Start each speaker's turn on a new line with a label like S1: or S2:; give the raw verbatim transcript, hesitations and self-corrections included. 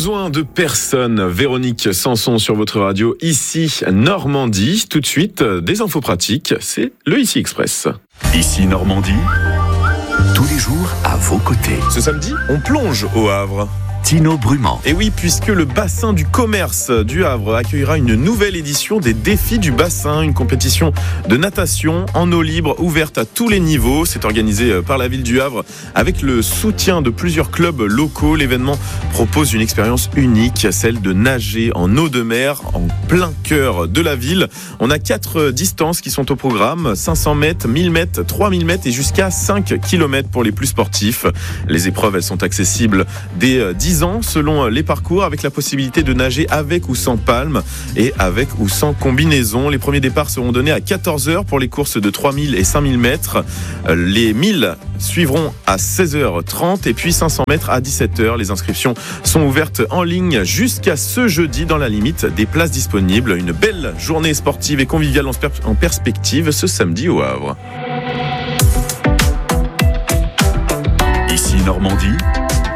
S1: besoin de personne. Véronique Sanson sur votre radio, ici Normandie. Tout de suite, des infos pratiques, c'est le Ici Express.
S2: Ici Normandie, tous les jours à vos côtés.
S1: Ce samedi, on plonge au Havre.
S2: Tino Brumand.
S1: Et oui, puisque le bassin du commerce du Havre accueillera une nouvelle édition des Défis du bassin, une compétition de natation en eau libre ouverte à tous les niveaux. C'est organisé par la ville du Havre avec le soutien de plusieurs clubs locaux. L'événement propose une expérience unique, celle de nager en eau de mer en plein cœur de la ville. On a quatre distances qui sont au programme, cinq cents mètres, mille mètres, trois mille mètres et jusqu'à cinq kilomètres pour les plus sportifs. Les épreuves, elles sont accessibles dès dix ans selon les parcours, avec la possibilité de nager avec ou sans palme et avec ou sans combinaison. Les premiers départs seront donnés à quatorze heures pour les courses de trois mille et cinq mille mètres. Les mille suivront à seize heures trente et puis cinq cents mètres à dix-sept heures. Les inscriptions sont ouvertes en ligne jusqu'à ce jeudi dans la limite des places disponibles. Une belle journée sportive et conviviale en perspective ce samedi au Havre.
S2: Ici Normandie,